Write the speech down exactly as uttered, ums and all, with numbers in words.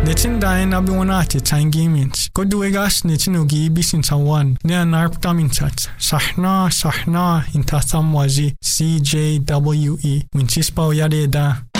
Netin dahin abi ona ati tangiminch. Koduegas netin ugi bisin tawan. Ne anarp tamintat. Sahna sahna intatam wazi C J W E. Winchispa uyade da.